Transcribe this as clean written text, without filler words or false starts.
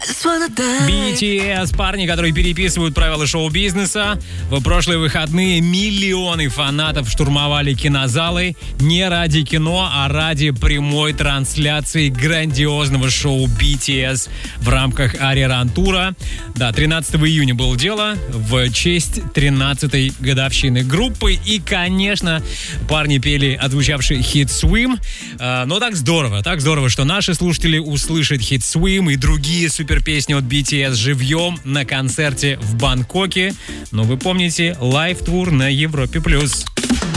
BTS, парни, которые переписывают правила шоу-бизнеса. В прошлые выходные миллионы фанатов штурмовали кинозалы не ради кино, а ради прямой трансляции грандиозного шоу BTS в рамках Ари-Ран-тура. Да, 13 июня было дело в честь 13-й годовщины группы. И, конечно, парни пели отзвучавший хит Swim. Но так здорово, что наши слушатели услышат хит Swim и другие суперпесни от BTS живьем на концерте в Бангкоке. Но вы помните, лайв-тур на Европе+.